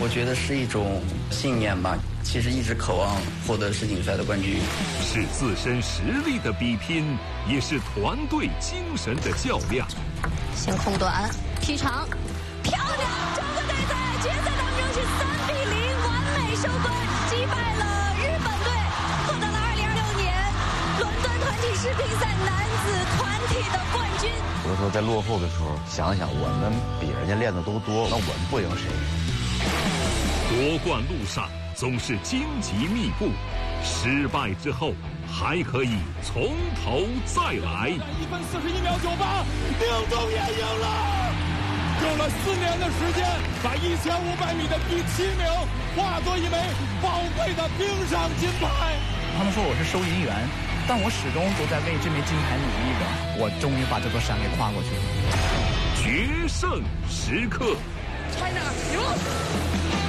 我觉得是一种信念吧，其实一直渴望获得世锦赛的冠军。 是自身实力的比拼，也是团队精神的较量。 先控短，踢长，漂亮！中国队在决赛当中是3-0完美收官，击败了日本队，获得了2026年伦敦团体世乒赛男子团体的冠军。 有的时候在落后的时候，想想我们比人家练的都多，那我们不赢谁？ 夺冠路上总是荆棘密布，失败之后还可以从头再来。 1分41秒98，宁东也赢了，用了4年的时间，把1500米的第7名化作一枚宝贵的冰上金牌。 他们说我是收银员，但我始终都在为这枚金牌努力着。我终于把这座山给跨过去了。 决胜时刻 China 赢！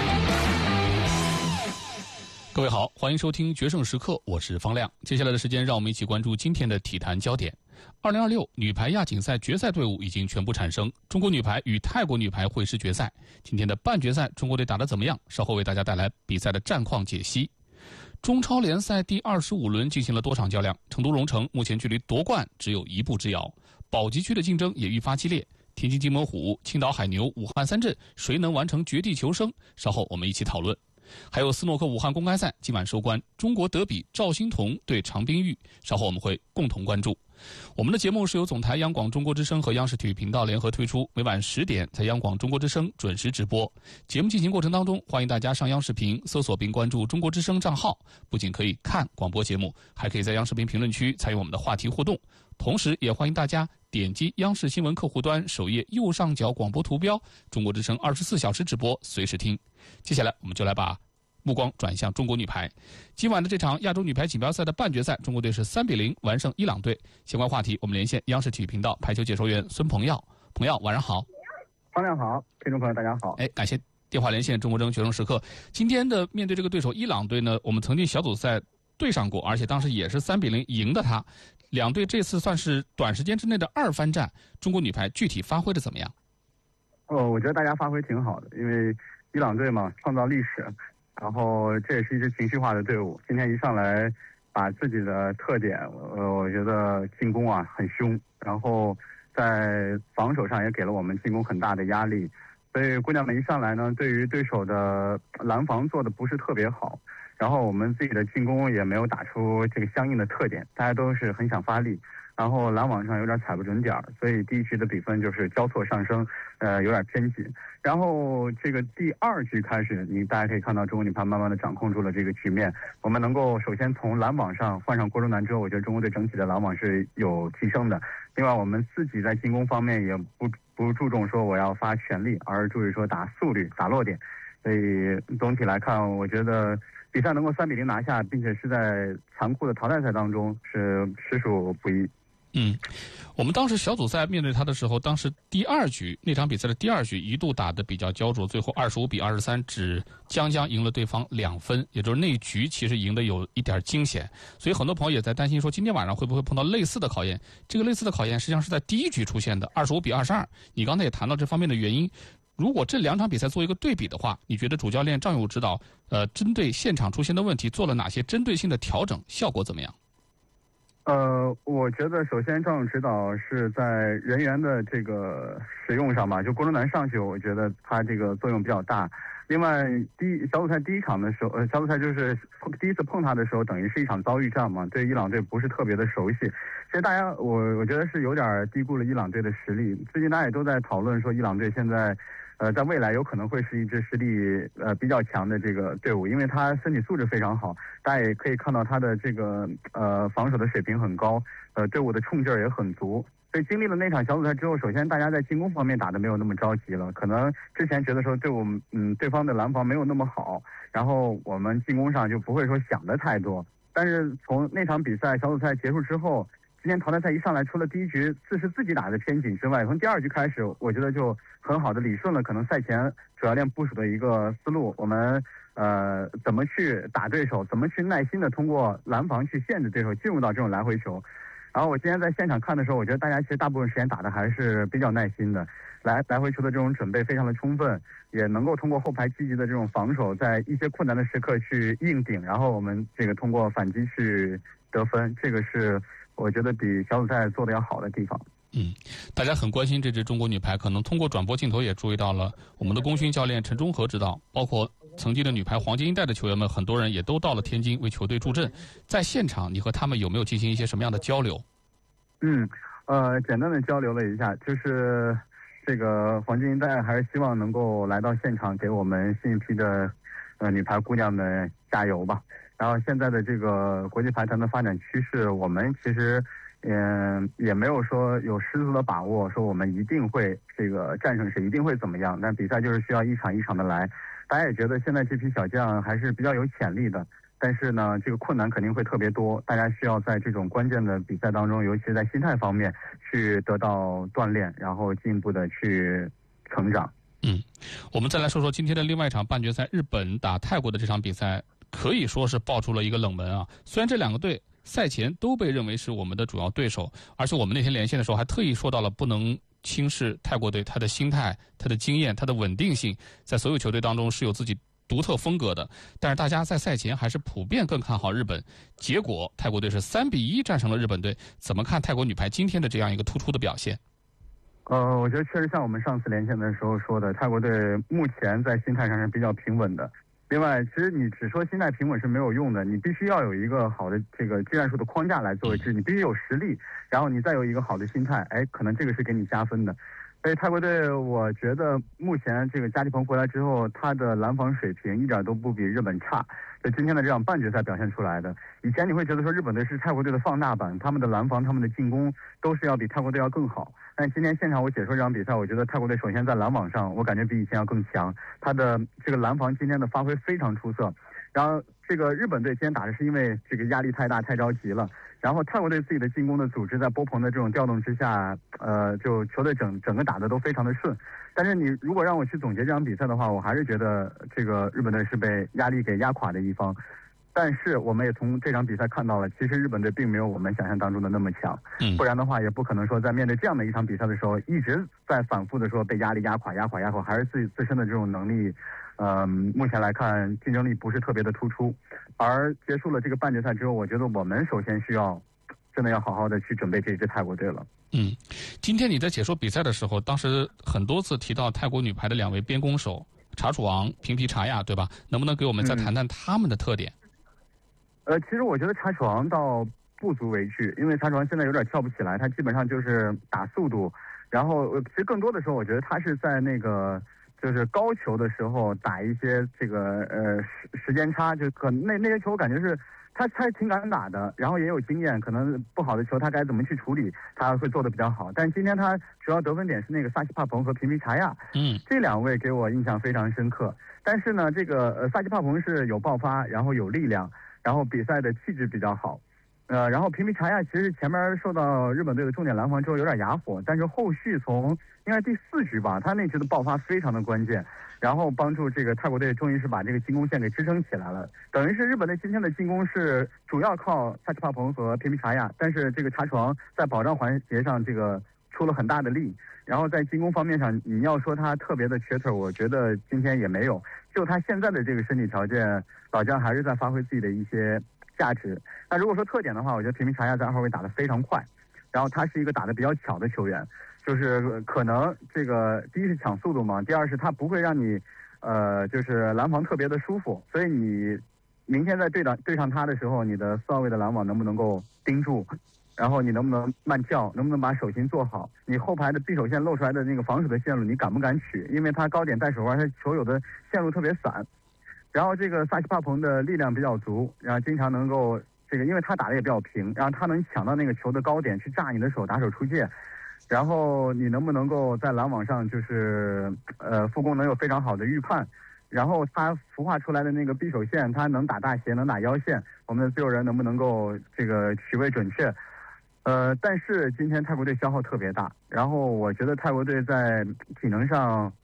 各位好，欢迎收听《决胜时刻》，我是方亮。接下来的时间，让我们一起关注今天的体坛焦点。2026女排亚锦赛决赛队伍已经全部产生，中国女排与泰国女排会师决赛。今天的半决赛，中国队打得怎么样？稍后为大家带来比赛的战况解析。中超联赛第25轮进行了多场较量，成都蓉城目前距离夺冠只有一步之遥，保级区的竞争也愈发激烈。天津津门虎、青岛海牛、武汉三镇，谁能完成绝地求生？稍后我们一起讨论。还有斯诺克武汉公开赛今晚收官，中国德比赵心童对常冰玉，稍后我们会共同关注。我们的节目是由总台央广中国之声和央视体育频道联合推出，每晚10点在央广中国之声准时直播。节目进行过程当中，欢迎大家上央视频搜索并关注中国之声账号，不仅可以看广播节目，还可以在央视频评论区参与我们的话题互动。同时也欢迎大家点击央视新闻客户端首页右上角广播图标，中国之声24小时直播，随时听。接下来我们就来把目光转向中国女排。今晚的这场亚洲女排锦标赛的半决赛，中国队是3-0完胜伊朗队。相关话题我们连线央视体育频道排球解说员孙鹏耀。鹏耀，晚上好。 方亮好，听众朋友大家好。 感谢电话连线中国争决胜时刻。今天的面对这个对手伊朗队呢，我们曾经小组赛对上过，而且当时也是3-0赢的他。两队这次算是短时间之内的2番战，中国女排具体发挥的怎么样？ 我觉得大家发挥挺好的，因为伊朗队嘛，创造历史，然后这也是一支情绪化的队伍。今天一上来把自己的特点，我觉得进攻啊很凶，然后在防守上也给了我们进攻很大的压力。所以姑娘们一上来呢，对于对手的拦防做的不是特别好，然后我们自己的进攻也没有打出这个相应的特点，大家都是很想发力，然后拦网上有点踩不准点，所以第一局的比分就是交错上升，有点偏紧。然后这个第2局开始，大家可以看到中国女排慢慢的掌控住了这个局面。我们能够首先从拦网上换上郭忠南之后，我觉得中国队整体的拦网是有提升的。另外，我们自己在进攻方面也不注重说我要发全力，而注意说打速率、打落点。所以总体来看，我觉得比赛能够3-0拿下，并且是在残酷的淘汰赛当中是实属不易。 我们当时小组赛面对他的时候，当时第2局那场比赛的第2局一度打得比较焦灼，最后25-23只将赢了对方2分，也就是那一局其实赢得有一点惊险。所以很多朋友也在担心说，今天晚上会不会碰到类似的考验？这个类似的考验实际上是在第1局出现的25-22。你刚才也谈到这方面的原因。如果这2场比赛做一个对比的话，你觉得主教练张勇指导针对现场出现的问题做了哪些针对性的调整，效果怎么样？ 我觉得首先张勇指导是在人员的这个使用上吧，就郭忠南上去，我觉得他这个作用比较大。另外，小组赛第1场的时候，小组赛就是第一次碰他的时候，等于是一场遭遇战嘛，对伊朗队不是特别的熟悉。其实大家，我觉得是有点低估了伊朗队的实力。最近大家也都在讨论说，伊朗队现在在未来有可能会是一支实力比较强的这个队伍，因为他身体素质非常好，大家也可以看到他的这个防守的水平很高，队伍的冲劲儿也很足。所以经历了那场小组赛之后，首先大家在进攻方面打得没有那么着急了，可能之前觉得说对方的拦防没有那么好，然后我们进攻上就不会说想的太多。但是从那场比赛小组赛结束之后，今天淘汰赛一上来，除了第1局自己打的偏紧之外，从第2局开始，我觉得就很好的理顺了可能赛前主教练部署的一个思路。我们怎么去打对手，怎么去耐心的通过拦防去限制对手进入到这种来回球。 然后我今天在现场看的时候，我觉得大家其实大部分时间打的还是比较耐心的，来回球的这种准备非常的充分，也能够通过后排积极的这种防守，在一些困难的时刻去硬顶，然后我们这个通过反击去得分，这个是我觉得比小组赛做的要好的地方。 大家很关心这支中国女排，可能通过转播镜头也注意到了我们的功勋教练陈忠和指导，包括曾经的女排黄金一代的球员们，很多人也都到了天津为球队助阵。在现场，你和他们有没有进行一些什么样的交流？ 简单的交流了一下，就是这个黄金一代还是希望能够来到现场给我们新一批的女排姑娘们加油吧。然后现在的这个国际排坛的发展趋势，我们其实也没有说有十足的把握，说我们一定会这个战胜谁，一定会怎么样。但比赛就是需要一场一场的来。大家也觉得现在这批小将还是比较有潜力的，但是呢，这个困难肯定会特别多。大家需要在这种关键的比赛当中，尤其是在心态方面去得到锻炼，然后进一步的去成长。 我们再来说说今天的另外一场半决赛，日本打泰国的这场比赛，可以说是爆出了一个冷门啊。虽然这两个队赛前都被认为是我们的主要对手，而且我们那天连线的时候还特意说到了不能轻视泰国队，他的心态、他的经验、他的稳定性，在所有球队当中是有自己独特风格的。但是大家在赛前还是普遍更看好日本，结果泰国队是3-1战胜了日本队。怎么看泰国女排今天的这样一个突出的表现？ 我觉得确实像我们上次连线的时候说的，泰国队目前在心态上是比较平稳的。另外，其实你只说心态平稳是没有用的，你必须要有一个好的这个技战术的框架来作为支持，你必须有实力，然后你再有一个好的心态，可能这个是给你加分的。所以泰国队，我觉得目前这个加蒂蓬回来之后，他的拦防水平一点都不比日本差。就今天的这场半决赛表现出来的，以前你会觉得说日本队是泰国队的放大版，他们的拦防、他们的进攻都是要比泰国队要更好。但今天现场我解说这场比赛，我觉得泰国队首先在拦网上，我感觉比以前要更强，他的这个拦防今天的发挥非常出色。然后这个日本队今天打的是因为这个压力太大、太着急了。然后泰国队自己的进攻的组织在波鹏的这种调动之下，就球队整个打得都非常的顺。但是你如果让我去总结这场比赛的话，我还是觉得这个日本队是被压力给压垮的一方。但是我们也从这场比赛看到了，其实日本队并没有我们想象当中的那么强。不然的话也不可能说在面对这样的一场比赛的时候，一直在反复的说被压力压垮，还是自己自身的这种能力。目前来看竞争力不是特别的突出，而结束了这个半决赛之后，我觉得我们首先需要真的要好好的去准备这支泰国队了。 今天你在解说比赛的时候，当时很多次提到泰国女排的2位边攻手查楚昂、平皮查亚，对吧？能不能给我们再谈谈他们的特点？ 其实我觉得查楚昂倒不足为惧，因为查楚昂现在有点跳不起来，他基本上就是打速度，然后其实更多的时候我觉得他是在那个就是高球的时候打一些这个时间差，就可能那些球我感觉是他挺敢打的，然后也有经验，可能不好的球他该怎么去处理他会做得比较好。但今天他主要得分点是那个萨希帕蓬和平皮查亚，这2位给我印象非常深刻。但是呢这个萨希帕蓬是有爆发，然后有力量，然后比赛的气质比较好。然后平皮查亚其实前面受到日本队的重点拦防之后有点哑火，但是后续从应该第4局吧，他那局的爆发非常的关键，然后帮助这个泰国队终于是把这个进攻线给支撑起来了。等于是日本队今天的进攻是主要靠萨奇帕蓬和平皮查亚，但是这个查楚昂在保障环节上这个出了很大的力，然后在进攻方面上你要说他特别的缺特，我觉得今天也没有，就他现在的这个身体条件，老将还是在发挥自己的一些价值。那如果说特点的话，我觉得平皮查亚在2号位打得非常快，然后他是一个打得比较巧的球员，就是可能这个第一是抢速度嘛，第二是他不会让你就是拦防特别的舒服，所以你明天在对上他的时候，你的4号位的拦网能不能够盯住，然后你能不能慢叫，能不能把手型做好，你后排的匕首线露出来的那个防守的线路你敢不敢取，因为他高点带手腕，他球有的线路特别散。然后这个萨奇帕蓬的力量比较足，然后经常能够这个，因为他打的也比较平，然后他能抢到那个球的高点去炸你的手，打手出界，然后你能不能够在拦网上就是副攻能有非常好的预判，然后他孵化出来的那个匕首线，他能打大斜，能打腰线，我们的自由人能不能够这个取位准确？但是今天泰国队消耗特别大，然后我觉得泰国队在体能上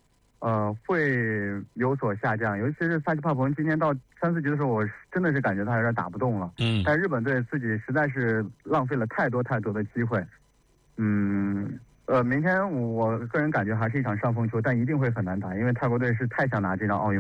会有所下降，尤其是萨奇帕蓬今天到3、4局的时候，我真的是感觉他有点打不动了。但日本队自己实在是浪费了太多的机会。明天我个人感觉还是一场上风球，但一定会很难打，因为泰国队是太想拿这张奥运